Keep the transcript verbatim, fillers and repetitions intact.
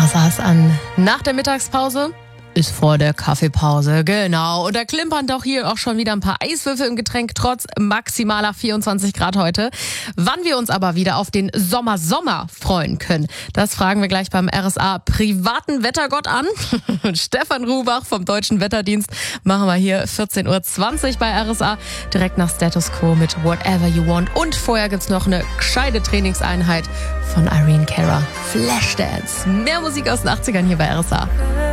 R S A ist an. Nach der Mittagspause ist vor der Kaffeepause, genau. Und da klimpern doch hier auch schon wieder ein paar Eiswürfel im Getränk, trotz maximaler vierundzwanzig Grad heute. Wann wir uns aber wieder auf den Sommer-Sommer freuen können, das fragen wir gleich beim R S A privaten Wettergott an. Stefan Rubach vom Deutschen Wetterdienst machen wir hier vierzehn Uhr zwanzig bei R S A, direkt nach Status Quo mit Whatever You Want. Und vorher gibt's noch eine gescheite Trainingseinheit von Irene Cara. Flashdance. Mehr Musik aus den achtzigern hier bei R S A.